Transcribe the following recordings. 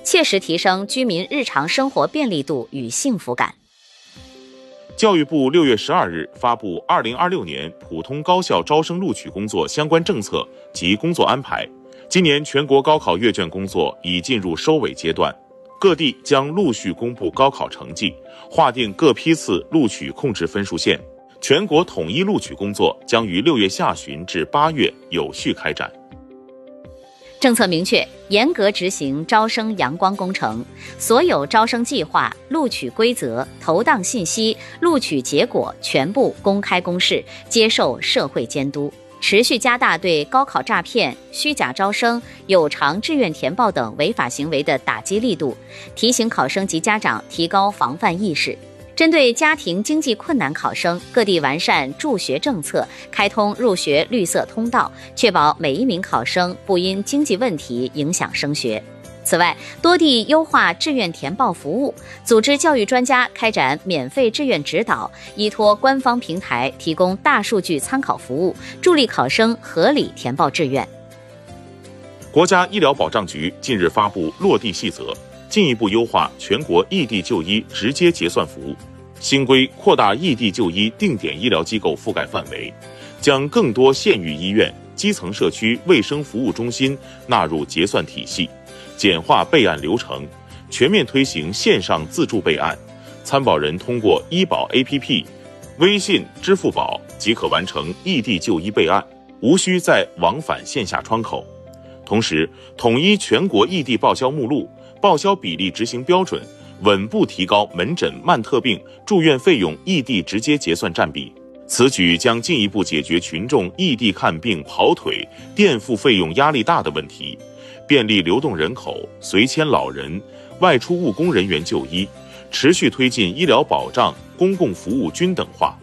切实提升居民日常生活便利度与幸福感。 教育部6月12日发布2026年普通高校招生录取工作相关政策及工作安排。今年全国高考阅卷工作已进入收尾阶段，各地将陆续公布高考成绩，划定各批次录取控制分数线。全国统一录取工作将于6月下旬至8月有序开展。 政策明确，严格执行招生阳光工程，所有招生计划、录取规则、投档信息、录取结果全部公开公示，接受社会监督。持续加大对高考诈骗、虚假招生、有偿志愿填报等违法行为的打击力度，提醒考生及家长提高防范意识。针对家庭经济困难考生，各地完善助学政策，开通入学绿色通道，确保每一名考生不因经济问题影响升学。此外，多地优化志愿填报服务，组织教育专家开展免费志愿指导，依托官方平台提供大数据参考服务，助力考生合理填报志愿。 国家医疗保障局近日发布落地细则，进一步优化全国异地就医直接结算服务。新规扩大异地就医定点医疗机构覆盖范围，将更多县域医院、基层社区卫生服务中心纳入结算体系，简化备案流程，全面推行线上自助备案。参保人通过医保 APP、微信、支付宝即可完成异地就医备案，无需再往返线下窗口。同时，统一全国异地报销目录、报销比例执行标准，稳步提高门诊慢特病住院费用异地直接结算占比。此举将进一步解决群众异地看病跑腿、垫付费用压力大的问题，便利流动人口、随迁老人、外出务工人员就医，持续推进医疗保障、公共服务均等化。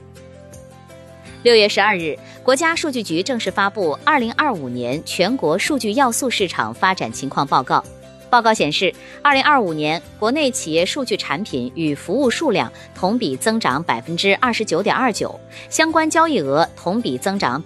6月12日，国家数据局正式发布2025年全国数据要素市场发展情况报告。报告显示，2025年国内企业数据产品与服务数量同比增长 29.29%， 相关交易额同比增长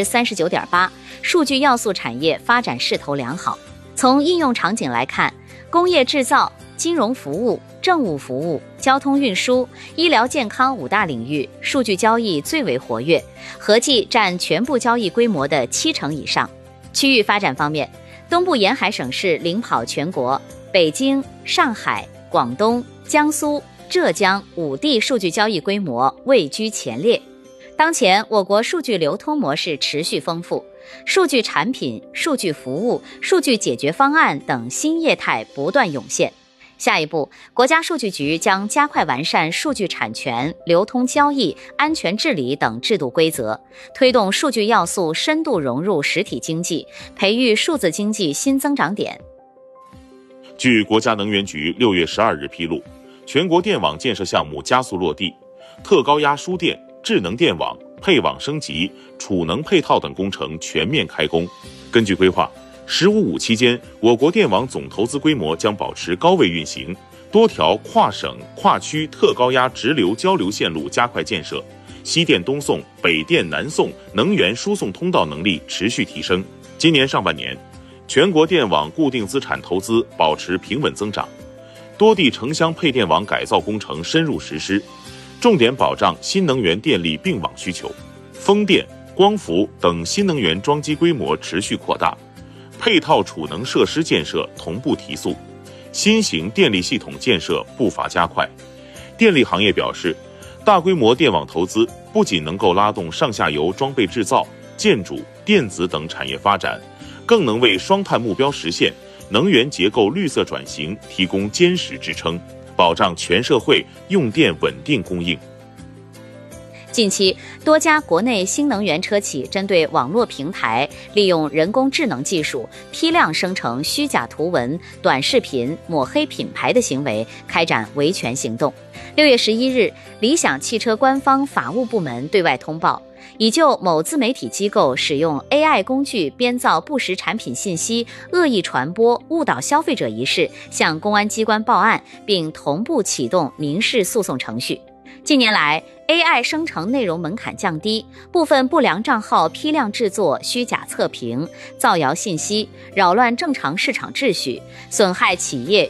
39.8%， 数据要素产业发展势头良好。从应用场景来看，工业制造、金融服务、政务服务、交通运输、医疗健康5大领域数据交易最为活跃，合计占全部交易规模的70%以上。区域发展方面，东部沿海省市领跑全国，北京、上海、广东、江苏、浙江5地数据交易规模位居前列。当前我国数据流通模式持续丰富，数据产品、数据服务、数据解决方案等新业态不断涌现。下一步，国家数据局将加快完善数据产权、流通交易、安全治理等制度规则，推动数据要素深度融入实体经济，培育数字经济新增长点。 据国家能源局6月12日披露，全国电网建设项目加速落地，特高压输电、智能电网、配网升级、储能配套等工程全面开工。根据规划，“15+5”期间，我国电网总投资规模将保持高位运行，多条跨省、跨区特高压直流交流线路加快建设，西电东送、北电南送能源输送通道能力持续提升。今年上半年，全国电网固定资产投资保持平稳增长，多地城乡配电网改造工程深入实施，重点保障新能源电力并网需求，风电、光伏等新能源装机规模持续扩大，配套储能设施建设同步提速，新型电力系统建设步伐加快。电力行业表示，大规模电网投资不仅能够拉动上下游装备制造、建筑、电子等产业发展，更能为双碳目标实现、能源结构绿色转型提供坚实支撑，保障全社会用电稳定供应。 近期，多家国内新能源车企针对网络平台利用人工智能技术批量生成虚假图文、短视频、抹黑品牌的行为，开展维权行动。6月11日，理想汽车官方法务部门对外通报，已就某自媒体机构使用 AI 工具编造不实产品信息、恶意传播、误导消费者一事，向公安机关报案，并同步启动民事诉讼程序。近年来， AI 生成内容门槛降低，部分不良账号批量制作虚假测评、造谣信息，扰乱正常市场秩序，损害企业